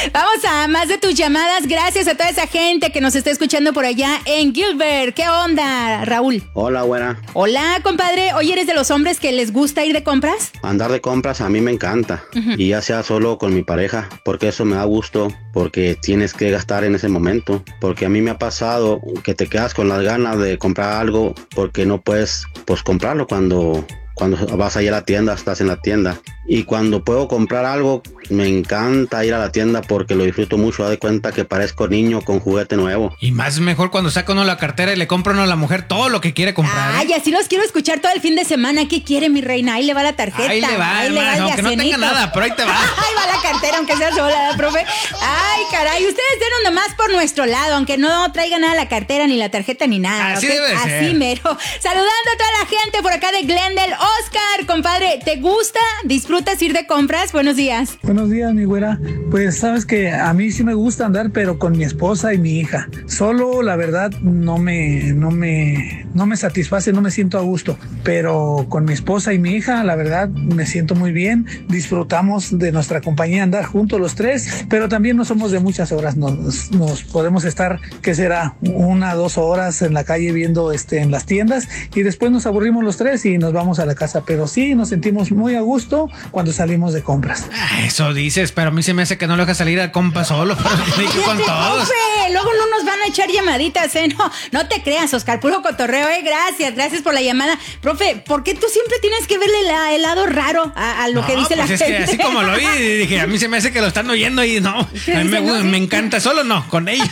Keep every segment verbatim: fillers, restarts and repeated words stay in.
Vamos a más de tus llamadas. Gracias a toda esa gente que nos está escuchando por allá en Gilbert. ¿Qué onda, Raúl? Hola, güera. Hola, compadre. Oye, ¿eres de los hombres que les gusta ir de compras? Andar de compras a mí me encanta. Uh-huh. Y ya sea solo con mi pareja, porque eso me da gusto, porque tienes que gastar en ese momento. Porque a mí me ha pasado que te quedas con las ganas de comprar algo porque no puedes pues comprarlo cuando... Cuando vas ahí a la tienda, estás en la tienda. Y cuando puedo comprar algo, me encanta ir a la tienda porque lo disfruto mucho. Da de cuenta que parezco niño con juguete nuevo. Y más mejor cuando saca uno la cartera y le compra uno a la mujer todo lo que quiere comprar. Ay, ¿eh? Así los quiero escuchar todo el fin de semana. ¿Qué quiere, mi reina? Ahí le va la tarjeta. Ahí le va, ahí le va, aunque no tenga nada, pero ahí te va. Ahí va la cartera, aunque sea sola, profe. Ay, caray, ustedes denos nomás por nuestro lado, aunque no traigan nada la cartera, ni la tarjeta, ni nada. Así ¿okay? debe Así ser. mero. Saludando a toda la gente por acá de Glendale. Oscar, compadre, ¿te gusta? ¿Disfrutas ir de compras? Buenos días. Buenos días, mi güera. Pues sabes que a mí sí me gusta andar, pero con mi esposa y mi hija. Solo, la verdad, no me, no me, no me satisface, no me siento a gusto. Pero con mi esposa y mi hija, la verdad, me siento muy bien. Disfrutamos de nuestra compañía, andar juntos los tres, pero también no somos de muchas horas. Nos, nos podemos estar, ¿qué será? Una, dos horas en la calle viendo este, en las tiendas y después nos aburrimos los tres y nos vamos a la casa. Pero sí, nos sentimos muy a gusto cuando salimos de compras. Ah, eso dices, pero a mí se me hace que no lo dejas salir a compa solo, pero con todos. Profe, luego no nos van a echar llamaditas, ¿eh? No, no te creas, Oscar, puro cotorreo, ¿eh? Gracias, gracias por la llamada. Profe, ¿por qué tú siempre tienes que verle la, el lado raro a, a lo no, que dice pues la es gente? Que así como lo vi, dije, a mí se me hace que lo están oyendo y no, a mí me, no, me encanta, solo no, con ella.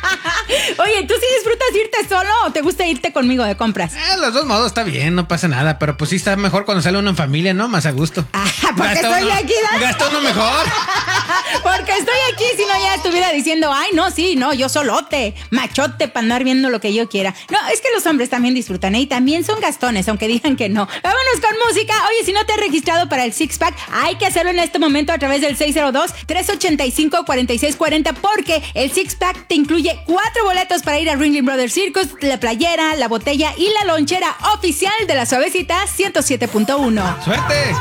Oye, ¿tú sí disfrutas irte solo o te gusta irte conmigo de compras? Eh, los dos modos está bien, no pasa nada, pero pues sí está mejor cuando sale uno en familia, ¿no? Más a gusto. Ah, porque gasta estoy uno, aquí, ¿no? Gasta uno mejor. Porque estoy aquí, si no ya estuviera diciendo, ay, no, sí, no, yo solote, machote para andar viendo lo que yo quiera. No, es que los hombres también disfrutan, ¿eh? Y también son gastones, aunque digan que no. Vámonos con música. Oye, si no te has registrado para el Six Pack, hay que hacerlo en este momento a través del seis cero dos, tres ocho cinco, cuatro seis cuatro cero, porque el Six Pack te incluye cuatro boletos para ir a Ringling Brothers Circus, la playera, la botella y la lonchera oficial de la Suavecita ciento siete punto uno. ¡Suerte!